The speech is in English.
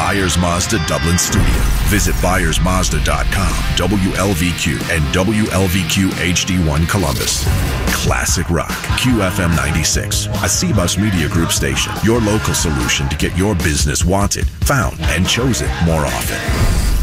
Byers Mazda Dublin Studio. Visit ByersMazda.com, WLVQ, and WLVQ HD1 Columbus. Classic Rock, QFM 96, a C-Bus Media Group station. Your local solution to get your business wanted, found, and chosen more often.